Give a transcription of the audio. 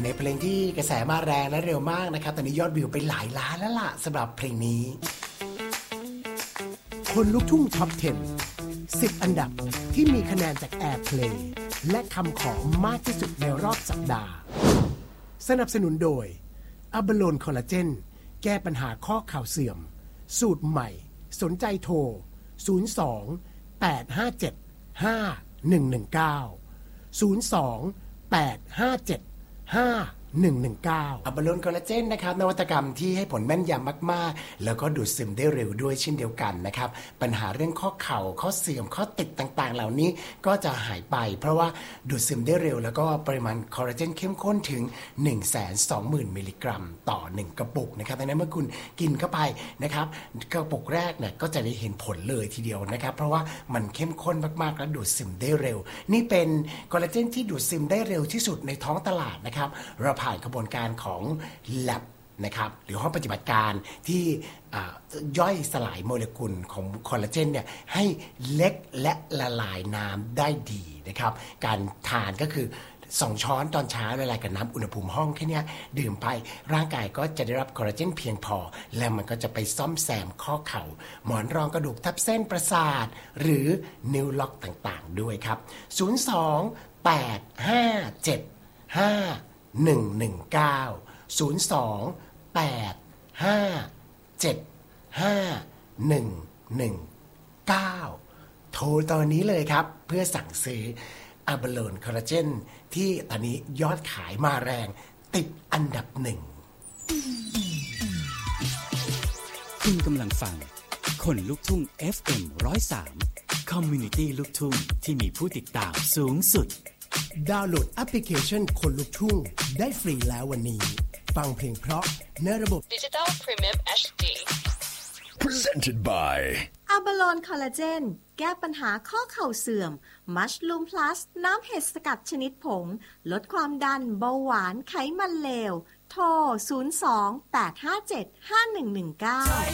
ในเพลงที่กระแสมาแรงและเร็วมากนะครับตอนนี้ยอดวิวไปหลายล้านแล้วล่ะสำหรับเพลงนี้คนลูกทุ่งท็อป 10 อันดับที่มีคะแนนจาก Airplay และคำขอมากที่สุดในรอบสัปดาห์สนับสนุนโดยอะบาโลนคอลลาเจนแก้ปัญหาข้อเข่าเสื่อมสูตรใหม่สนใจโทร02 857 5119 02 857 5119อะบาโลนคอลลาเจนนะครับนวัตกรรมที่ให้ผลแม่นยำมากๆแล้วก็ดูดซึมได้เร็วด้วยเช่นเดียวกันนะครับปัญหาเรื่องข้อเข่าข้อเสื่อมข้อติดต่างๆเหล่านี้ก็จะหายไปเพราะว่าดูดซึมได้เร็วแล้วก็ปริมาณคอลลาเจนเข้มข้นถึง 120,000 มิลลิกรัมต่อ1กระปุกนะครับดังนั้นเมื่อคุณกินเข้าไปนะครับกระปุกแรกเนี่ยก็จะได้เห็นผลเลยทีเดียวนะครับเพราะว่ามันเข้มข้นมากๆและดูดซึมได้เร็วนี่เป็นคอลลาเจนที่ดูดซึมได้เร็วที่สุดในท้องตลาดนะครับเราผ่านกระบวนการของ lab นะครับหรือห้องปฏิบัติการที่ย่อยสลายโมเลกุลของคอลลาเจนเนี่ยให้เล็กและละลายน้ำได้ดีนะครับการทานก็คือ2 ช้อนตอนเช้าละลายกับน้ำอุณหภูมิห้องแค่นี้ดื่มไปร่างกายก็จะได้รับคอลลาเจนเพียงพอแล้วมันก็จะไปซ่อมแซมข้อเข่าหมอนรองกระดูกทับเส้นประสาทหรือนิ้วล็อกต่างๆด้วยครับ02 857 5119 02 857 5119 โทรตอนนี้เลยครับเพื่อสั่งซื้ออะบาโลนคอลลาเจนที่ตอนนี้ยอดขายมาแรงติดอันดับ 1 คุณกำลังฟังคนลุกทุ่ง FM 103 Community ลูกทุ่งที่มีผู้ติดตามสูงสุดดาวน์โหลดแอปพลิเคชันคนลุกทุ่งได้ฟรีแล้ววันนี้ฟังเพลงเพราะในระบบ Digital Premium HD Presented by อะบาโลนคอลลาเจนแก้ปัญหาข้อเข่าเสื่อมมัชลูมพลัสน้ำเห็ดสกัดชนิดผงลดความดันเบาหวานไขมันเลวโทร02 857 5119